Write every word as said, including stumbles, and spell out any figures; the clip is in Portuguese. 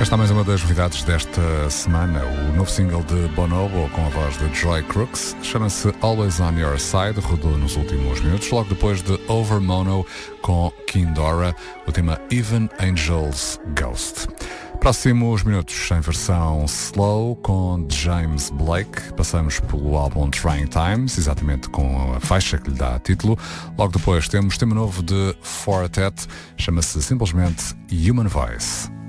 Esta é mais uma das novidades desta semana, o novo single de Bonobo com a voz de Joy Crooks, chama-se Always On Your Side, rodou nos últimos minutos, logo depois de Over Mono com Kindora, o tema Even Angels Ghost. Próximos minutos em versão slow com James Blake, passamos pelo álbum Trying Times, exatamente com a faixa que lhe dá título. Logo depois temos tema novo de Four Tet, chama-se simplesmente Human Voice.